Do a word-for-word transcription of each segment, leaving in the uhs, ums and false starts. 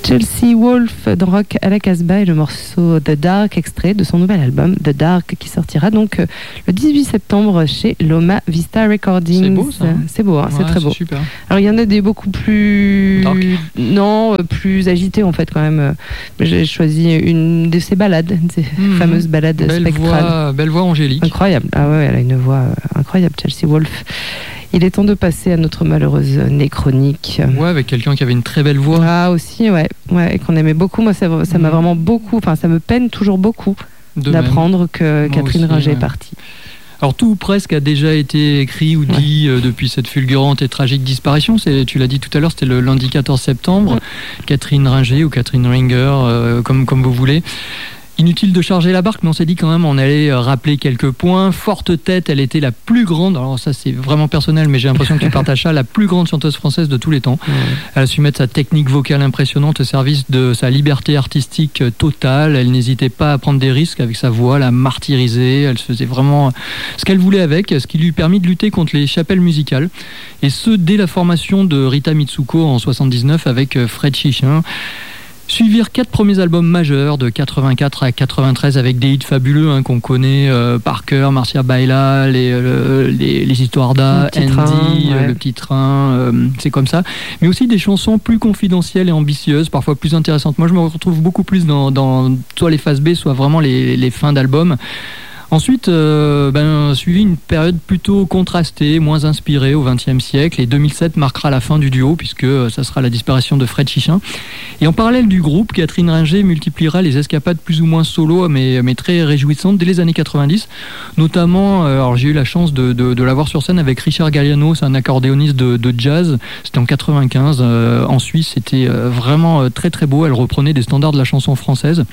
Chelsea Wolfe dans Rock à la Casbah et le morceau The Dark, extrait de son nouvel album The Dark, qui sortira donc euh, le dix-huit septembre chez Loma Vista Recordings. C'est beau ça. C'est beau, hein, ouais, c'est très c'est beau. Super. Alors il y en a des beaucoup plus Dark. non, plus agités en fait quand même. J'ai choisi une de ces ballades, ces mmh. fameuses ballades belle spectrales. Voix, belle voix angélique. Incroyable. Ah ouais, elle a une voix incroyable, Chelsea Wolfe. Il est temps de passer à notre malheureuse néchronique. Ouais, avec quelqu'un qui avait une très belle voix. Ah aussi, ouais, ouais, et qu'on aimait beaucoup. Moi, ça, ça m'a vraiment beaucoup. Enfin, ça me peine toujours beaucoup de d'apprendre même. que Moi Catherine aussi, Ringer ouais. est partie. Alors tout ou presque a déjà été écrit ou dit ouais. euh, depuis cette fulgurante et tragique disparition. C'est, tu l'as dit tout à l'heure, c'était le lundi quatorze septembre. Ouais. Catherine Ringer ou Catherine Ringer, euh, comme comme vous voulez. Inutile de charger la barque, mais on s'est dit quand même on allait rappeler quelques points. Forte tête, elle était la plus grande, alors ça c'est vraiment personnel, mais j'ai l'impression que tu partages ça, la plus grande chanteuse française de tous les temps. Mmh. Elle a su mettre sa technique vocale impressionnante au service de sa liberté artistique totale. Elle n'hésitait pas à prendre des risques avec sa voix, la martyriser. Elle se faisait vraiment ce qu'elle voulait avec, ce qui lui permit de lutter contre les chapelles musicales. Et ce, dès la formation de Rita Mitsuko en soixante-dix-neuf avec Fred Chichin. Suivirent quatre premiers albums majeurs de quatre-vingt-quatre à quatre-vingt-treize avec des hits fabuleux hein, qu'on connaît euh, par cœur, Marcia Baila, les, euh, les, les histoires d'A, Andy, train, ouais. Le petit train, euh, c'est comme ça. Mais aussi des chansons plus confidentielles et ambitieuses, parfois plus intéressantes. Moi je me retrouve beaucoup plus dans, dans soit les phases B, soit vraiment les, les fins d'albums. Ensuite, euh, ben, suivi une période plutôt contrastée, moins inspirée au vingtième siècle. Et deux mille sept marquera la fin du duo, puisque ça sera la disparition de Fred Chichin. Et en parallèle du groupe, Catherine Ringer multipliera les escapades plus ou moins solo, mais, mais très réjouissantes dès les années quatre-vingt-dix. Notamment, euh, alors j'ai eu la chance de, de, de la voir sur scène avec Richard Galliano, c'est un accordéoniste de, de jazz. C'était en quatre-vingt-quinze, euh, en Suisse. C'était euh, vraiment très très beau. Elle reprenait des standards de la chanson française.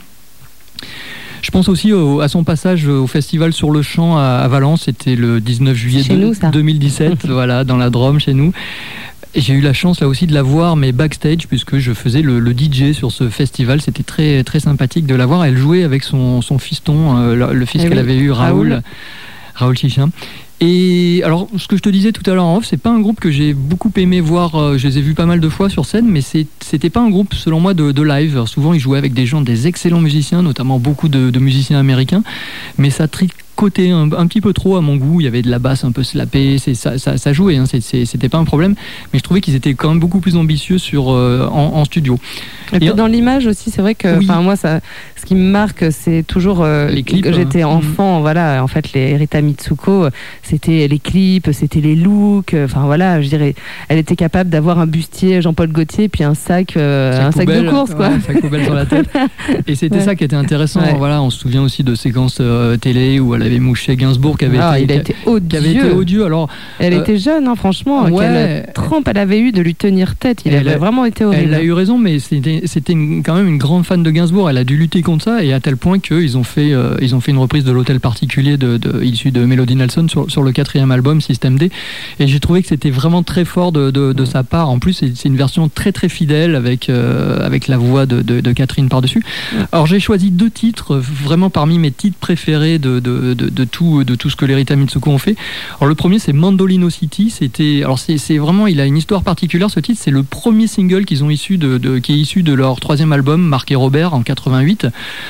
Je pense aussi au, à son passage au festival Sur le Champ à, à Valence, c'était le dix-neuf juillet de, nous, deux mille dix-sept, voilà, dans la Drôme chez nous. Et j'ai eu la chance là aussi de la voir, mais backstage, puisque je faisais le, le D J sur ce festival. C'était très très sympathique de la voir. Elle jouait avec son, son fiston, euh, le, le fils Et qu'elle oui. avait eu, Raoul, Raoul, Raoul Chichin. Et alors, ce que je te disais tout à l'heure en off, c'est pas un groupe que j'ai beaucoup aimé voir. Euh, je les ai vus pas mal de fois sur scène, mais c'est, c'était pas un groupe, selon moi, de, de live. Alors, souvent, ils jouaient avec des gens, des excellents musiciens, notamment beaucoup de, de musiciens américains, mais ça tricotait un, un petit peu trop à mon goût. Il y avait de la basse un peu slapée, c'est, ça, ça, ça jouait, hein, c'est, c'est, c'était pas un problème, mais je trouvais qu'ils étaient quand même beaucoup plus ambitieux sur, euh, en, en studio. Et, et puis dans l'image aussi, c'est vrai que, enfin oui. moi, ça, ce qui me marque, c'est toujours euh, les clips. Que j'étais hein. enfant, mmh. voilà. En fait, les Rita Mitsuko, c'était les clips, c'était les looks. Enfin voilà, je dirais, elle était capable d'avoir un bustier Jean-Paul Gaultier, puis un sac, euh, sac un poubelle, sac de course, quoi. Ouais, un sac poubelle sur la tête. Et c'était ouais. ça qui était intéressant. Ouais. Voilà, on se souvient aussi de séquences euh, télé où elle avait mouché Gainsbourg, qui avait, ah, été, il a été odieux. Qui avait été odieux. Alors, elle euh, était jeune, hein, franchement. Ouais. Quelle trempe elle avait eu de lui tenir tête. Il elle avait a, vraiment été horrible. Elle a eu raison, mais c'était, c'était une, quand même une grande fan de Gainsbourg. Elle a dû lutter contre ça, et à tel point qu'ils ont fait, euh, ils ont fait une reprise de l'Hôtel Particulier de, de, issue de Melody Nelson sur, sur le quatrième album System D. Et j'ai trouvé que c'était vraiment très fort de, de, de sa part. En plus, c'est, c'est une version très très fidèle avec, euh, avec la voix de, de, de Catherine par-dessus. Alors j'ai choisi deux titres vraiment parmi mes titres préférés de, de, de, de, tout, de tout ce que les Rita Mitsuko ont fait. Alors le premier, c'est Mandolino City. C'était, alors c'est, c'est vraiment, il a une histoire particulière ce titre. C'est le premier single qu'ils ont issu de, de, qui est issu de leur troisième album, Marc et Robert, en quatre-vingt-huit.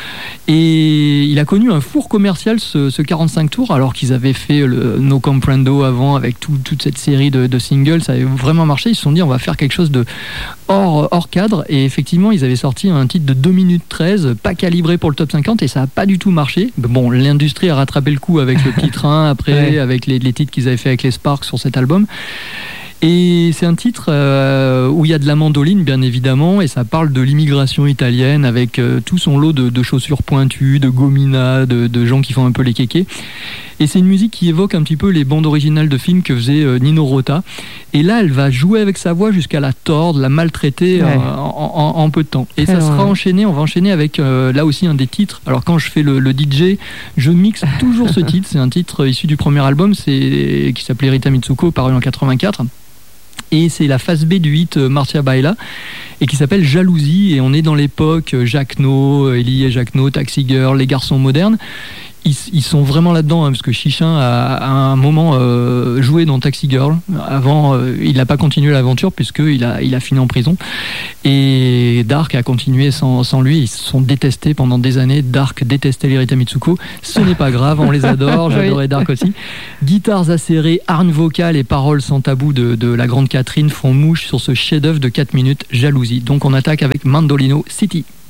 Et il a connu un four commercial ce, ce quarante-cinq tours, alors qu'ils avaient fait le No Comprendo avant avec tout, toute cette série de, de singles. Ça avait vraiment marché. Ils se sont dit on va faire quelque chose de hors, hors cadre, et effectivement ils avaient sorti un titre de deux minutes treize, pas calibré pour le top cinquante, et ça n'a pas du tout marché. Bon, l'industrie a rattrapé le coup avec le petit train après, ouais. avec les, les titres qu'ils avaient fait avec les Sparks sur cet album. Et c'est un titre euh, où il y a de la mandoline, bien évidemment, et ça parle de l'immigration italienne avec euh, tout son lot de, de chaussures pointues, de gominas, de, de gens qui font un peu les kékés. Et c'est une musique qui évoque un petit peu les bandes originales de films que faisait euh, Nino Rota. Et là, elle va jouer avec sa voix jusqu'à la tordre, la maltraiter, ouais. euh, en, en, en peu de temps. Et Très ça sera enchaîné, on va enchaîner avec euh, là aussi un des titres. Alors quand je fais le, le D J, je mixe toujours ce titre. C'est un titre issu du premier album, c'est, qui s'appelait Rita Mitsuko, paru en quatre-vingt-quatre. Et c'est la phase B du hit Marcia Baila. et qui s'appelle Jalousie, et on est dans l'époque Jacquenot, Élie et Jacquenot, Taxi Girl, les garçons modernes. Ils, ils sont vraiment là-dedans, hein, parce que Chichin a à un moment euh, joué dans Taxi Girl. Avant, euh, il n'a pas continué l'aventure puisqu'il a, il a fini en prison. Et Dark a continué sans, sans lui. Ils se sont détestés pendant des années. Dark détestait Lerita Mitsuko. Ce n'est pas grave, on les adore. J'adorais Dark aussi. Guitares acérées, harnes vocales et paroles sans tabou de, de la grande Catherine font mouche sur ce chef-d'œuvre de quatre minutes, Jalousie. Donc on attaque avec Mandolino City.